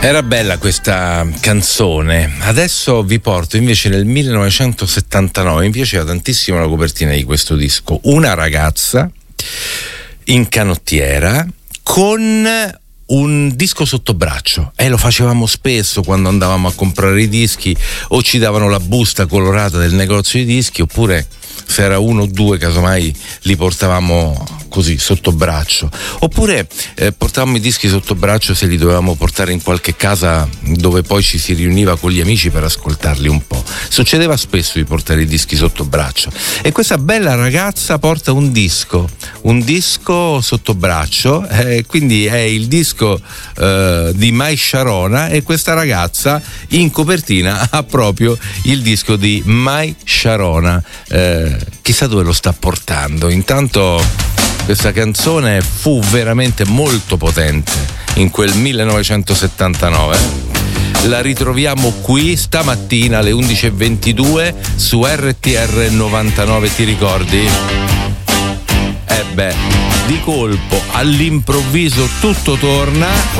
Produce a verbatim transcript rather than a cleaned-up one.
Era bella questa canzone. Adesso vi porto invece nel millenovecentosettantanove. Mi piaceva tantissimo la copertina di questo disco. Una ragazza in canottiera con un disco sotto braccio, e eh, lo facevamo spesso quando andavamo a comprare i dischi, o ci davano la busta colorata del negozio di dischi, oppure se era uno o due casomai li portavamo così sotto braccio, oppure eh, portavamo i dischi sotto braccio se li dovevamo portare in qualche casa dove poi ci si riuniva con gli amici per ascoltarli un po'. Succedeva spesso di portare i dischi sotto braccio, e questa bella ragazza porta un disco un disco sotto braccio, eh, quindi è il disco eh, di Mai Sharona, e questa ragazza in copertina ha proprio il disco di Mai Sharona. eh, chissà dove lo sta portando. Intanto questa canzone fu veramente molto potente in quel millenovecentosettantanove. La ritroviamo qui stamattina alle undici e ventidue su R T R novantanove, ti ricordi? Eh beh, di colpo, all'improvviso tutto torna.